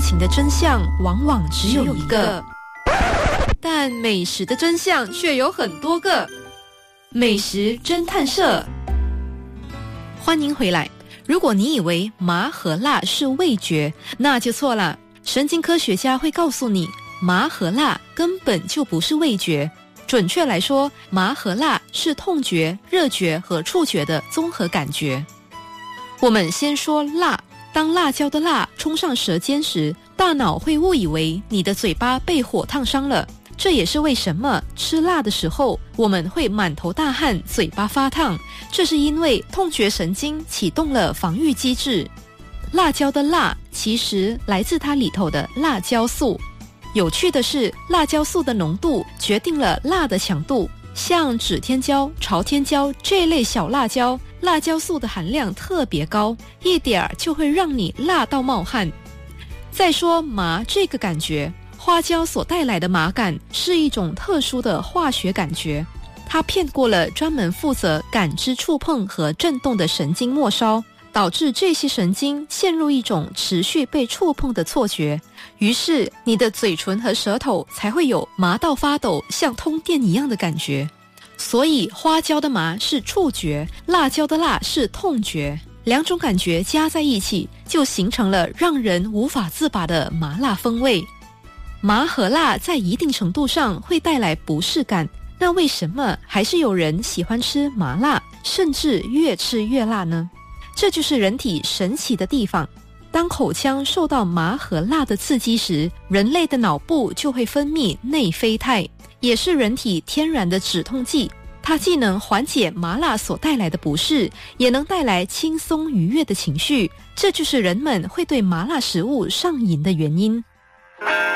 情的真相往往只有一个，但美食的真相却有很多个。美食侦探社，欢迎回来。如果你以为麻和辣是味觉，那就错了。神经科学家会告诉你，麻和辣根本就不是味觉。准确来说，麻和辣是痛觉、热觉和触觉的综合感觉。我们先说辣，当辣椒的辣冲上舌尖时，大脑会误以为你的嘴巴被火烫伤了。这也是为什么吃辣的时候我们会满头大汗、嘴巴发烫，这是因为痛觉神经启动了防御机制。辣椒的辣其实来自它里头的辣椒素。有趣的是，辣椒素的浓度决定了辣的强度。像指天椒、朝天椒这类小辣椒，辣椒素的含量特别高，一点儿就会让你辣到冒汗。再说麻这个感觉，花椒所带来的麻感是一种特殊的化学感觉，它骗过了专门负责感知触碰和震动的神经末梢，导致这些神经陷入一种持续被触碰的错觉，于是你的嘴唇和舌头才会有麻到发抖、像通电一样的感觉。所以花椒的麻是触觉，辣椒的辣是痛觉，两种感觉加在一起，就形成了让人无法自拔的麻辣风味。麻和辣在一定程度上会带来不适感，那为什么还是有人喜欢吃麻辣，甚至越吃越辣呢？这就是人体神奇的地方。当口腔受到麻和辣的刺激时，人类的脑部就会分泌内啡肽，也是人体天然的止痛剂。它既能缓解麻辣所带来的不适，也能带来轻松愉悦的情绪，这就是人们会对麻辣食物上瘾的原因。